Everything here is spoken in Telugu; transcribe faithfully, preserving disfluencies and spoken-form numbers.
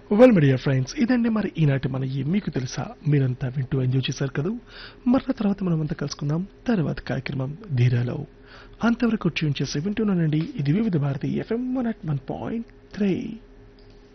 వెల్ మీడియా ఫ్రెండ్స్, ఇదండి మరి ఈనాటి మన ఈ మీకు తెలుసా మీరంతా వింటూ ఎంజాయ్ చేశారు కదా. మరల తర్వాత మనం అంతా కలుసుకుందాం తర్వాత కార్యక్రమం ధీరాలో. అంతవరకు ట్యూన్ చేసి వింటున్నానండి. ఇది వివిధ Bharati FM one at one point three.